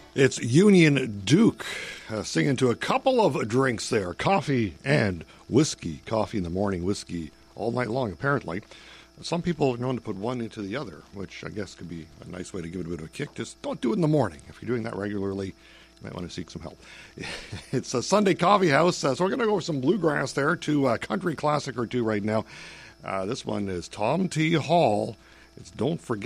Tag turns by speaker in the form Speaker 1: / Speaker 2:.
Speaker 1: It's Union Duke singing to a couple of drinks there. Coffee and whiskey. Coffee in the morning, whiskey all night long, apparently. Some people are known to put one into the other, which I guess could be a nice way to give it a bit of a kick. Just don't do it in the morning. If you're doing that regularly, you might want to seek some help. It's a Sunday Coffee House, so we're going to go with some bluegrass there to a country classic or two right now. This one is Tom T. Hall. It's Don't Forget.